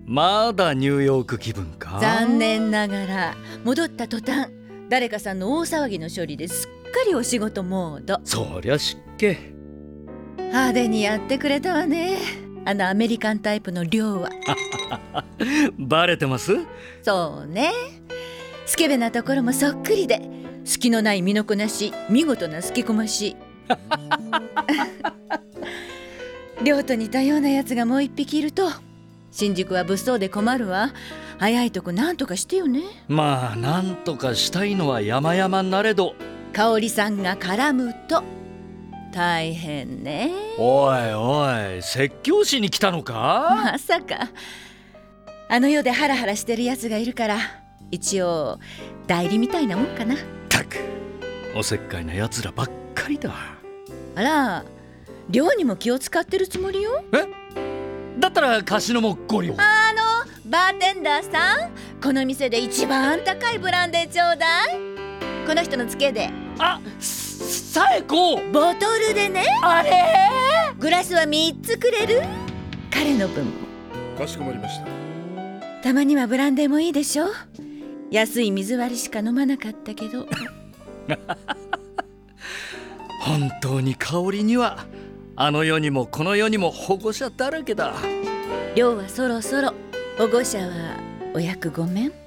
まだニューヨーク気分か。 残念ながら戻った途端誰かさんの大騒ぎの処理ですっかりお仕事モード。 そりゃ湿気。 派手にやってくれたわね、あのアメリカンタイプの亮は。 バレてます？ そうね、スケベなところもそっくりで隙のない身のこなし、見事な好きこまし。亮と似たようなやつがもう一匹いると新宿は物騒で困るわ。早いとこなんとかしてよね。 まあなんとかしたいのは山々なれど。 香織さんが絡むと大変ね。 おいおい、説教しに来たのか？ まさか。あの世でハラハラしてるやつがいるから一応代理みたいなもんかな。 たくおせっかいなやつらばっかりだ。 あら、亮にも気を使ってるつもりよ。 だったらカシノもご利用。 バーテンダーさん、この店で一番高いブランデーちょうだい。この人のツケで。 あ、さえこボトルでね。 あれグラスは3つくれる？彼の分も。 かしこまりました。 たまにはブランデーもいいでしょ。安い水割りしか飲まなかったけど。 本当に香りにはあの世にもこの世にも保護者だらけだ。 亮はそろそろ保護者はお役御免。